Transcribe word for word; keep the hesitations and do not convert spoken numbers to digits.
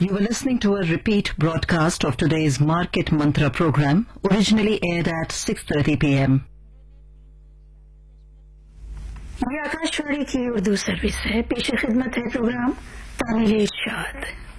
You were listening to a repeat broadcast of today's Market Mantra program, originally aired at six thirty p m ये आकाशवाणी की Urdu service है। पेश खिदमत है programme तामील इरशाद।